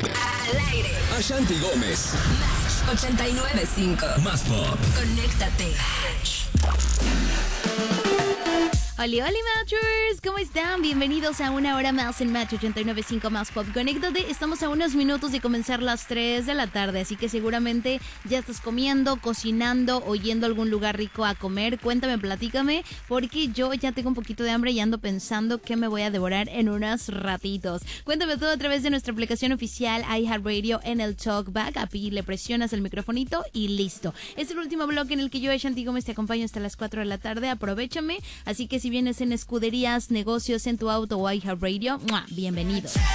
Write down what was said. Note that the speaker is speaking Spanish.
Al aire. Ashanti Gómez. Match 89.5. Más pop. Conéctate. Hola, hola Matchers, ¿cómo están? Bienvenidos a una hora más en Match 89.5 Más Pop. Conéctate, estamos a unos minutos de comenzar las 3 de la tarde, así que seguramente ya estás comiendo, cocinando o yendo a algún lugar rico a comer. Cuéntame, platícame, porque yo ya tengo un poquito de hambre y ando pensando que me voy a devorar en unos ratitos. Cuéntame todo a través de nuestra aplicación oficial iHeartRadio en el Talkback. Aquí le presionas el microfonito y listo. Es el último bloque en el que yo, Ashanti Gómez, te acompaño hasta las 4 de la tarde. Aprovechame, así que si vienes en escuderías, negocios, en tu auto o iHeartRadio, bienvenido.